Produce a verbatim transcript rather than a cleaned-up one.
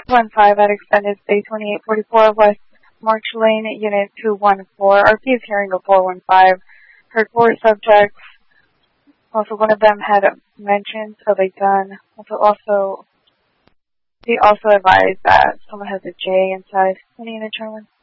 one five at extended stay twenty-eight forty-four West March Lane, Unit two one four. R P is hearing a four one five. Heard four subjects. Also, one of them had mentioned of a gun. Also, also, he also advised that someone has a J inside. Any determined?